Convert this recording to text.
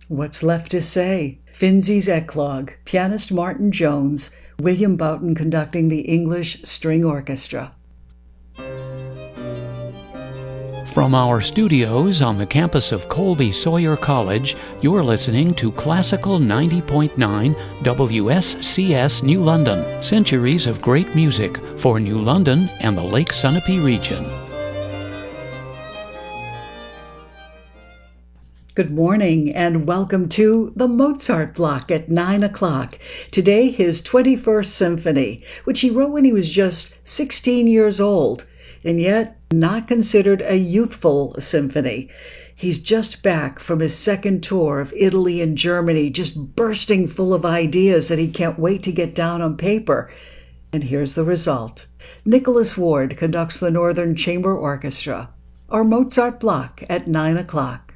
What's left to say? Finzi's Eclogue, pianist Martin Jones, William Boughton conducting the English String Orchestra. From our studios on the campus of Colby Sawyer College, you're listening to Classical 90.9 WSCS New London. Centuries of great music for New London and the Lake Sunapee region. Good morning and welcome to the Mozart Block at 9 o'clock. Today, his 21st Symphony, which he wrote when he was just 16 years old, and yet not considered a youthful symphony. He's just back from his second tour of Italy and Germany, just bursting full of ideas that he can't wait to get down on paper. And here's the result. Nicholas Ward conducts the Northern Chamber Orchestra. Our Mozart Block at 9 o'clock.